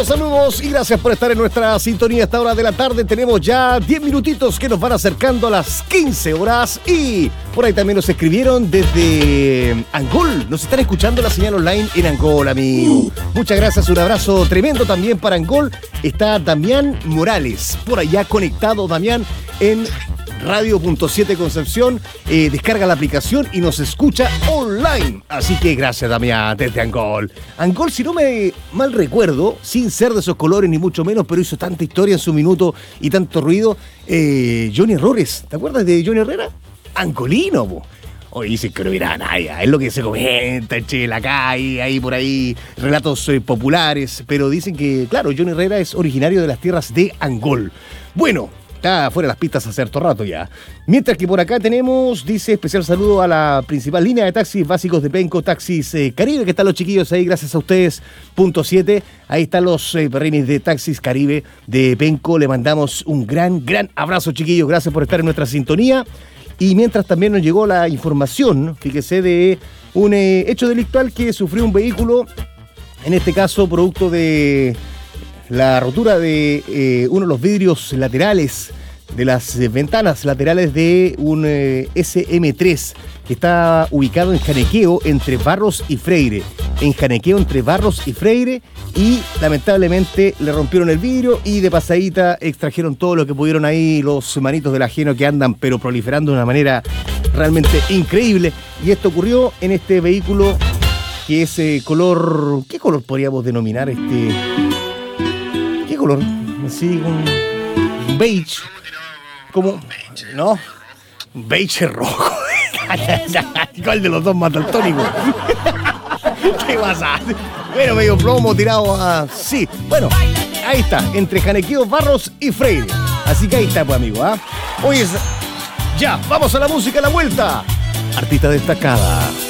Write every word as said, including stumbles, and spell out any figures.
Saludos, saludos y gracias por estar en nuestra sintonía a esta hora de la tarde. Tenemos ya diez minutitos que nos van acercando a las quince horas y por ahí también nos escribieron desde Angol. Nos están escuchando la señal online en Angol, amigo. Muchas gracias, un abrazo tremendo también para Angol. Está Damián Morales, por allá conectado, Damián, en Radio punto siete Concepción. Eh, descarga la aplicación y nos escucha online. Así que gracias, Damián, desde Angol. Angol, si no me mal recuerdo, sin ser de esos colores ni mucho menos, pero hizo tanta historia en su minuto y tanto ruido, eh, Johnny Herrores. ¿Te acuerdas de Johnny Herrera? Angolino, po. Hoy dicen que no irá a nadie, es lo que se comenta en Chile, acá, ahí, ahí por ahí, relatos eh, populares, pero dicen que, claro, Johnny Herrera es originario de las tierras de Angol. Bueno, está fuera de las pistas hace harto rato ya. Mientras que por acá tenemos, dice, especial saludo a la principal línea de taxis básicos de Penco, Taxis eh, Caribe, que están los chiquillos ahí, gracias a ustedes, punto siete. Ahí están los eh, perrinis de Taxis Caribe de Penco. Le mandamos un gran, gran abrazo, chiquillos. Gracias por estar en nuestra sintonía. Y mientras también nos llegó la información, fíjese, de un eh, hecho delictual que sufrió un vehículo, en este caso producto de la rotura de eh, uno de los vidrios laterales de las eh, ventanas laterales de un eh, ese eme tres que está ubicado en Janequeo entre Barros y Freire. En Janequeo entre Barros y Freire, y lamentablemente le rompieron el vidrio y de pasadita extrajeron todo lo que pudieron ahí los manitos del ajeno que andan pero proliferando de una manera realmente increíble. Y esto ocurrió en este vehículo que es eh, color... ¿Qué color podríamos denominar este...? ¿Qué color? Así, un beige. ¿Cómo? ¿No? Beige rojo. ¿Cuál de los dos mata al tónico? ¿Qué pasa? Bueno, medio plomo tirado a... Sí, bueno, ahí está, entre Janequeo, Barros y Freire. Así que ahí está, pues, amigo, ¿ah? ¿eh? Hoy es... Ya, vamos a la música, a la vuelta. Artista destacada.